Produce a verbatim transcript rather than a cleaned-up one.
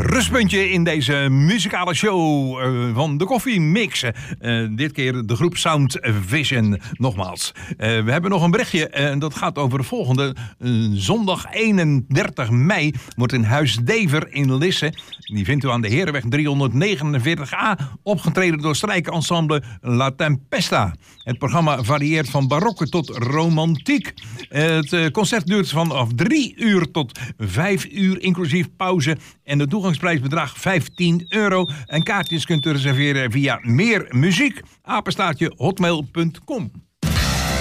rustpuntje in deze muzikale show uh, van de Koffie Mix. Uh, dit keer de groep Sound Vision. Nogmaals. Uh, we hebben nog een berichtje en uh, dat gaat over de volgende. Uh, zondag eenendertig mei wordt in Huis Dever in Lisse, die vindt u aan de Herenweg driehonderdnegenenveertig A, opgetreden door strijkensemble La Tempesta. Het programma varieert van barokke tot romantiek. Uh, het uh, concert duurt vanaf drie uur tot vijf uur, inclusief pauze. En de toegangsprijs bedraagt vijftien euro. En kaartjes kunt u reserveren via Meer Muziek, apenstaartje hotmail punt com.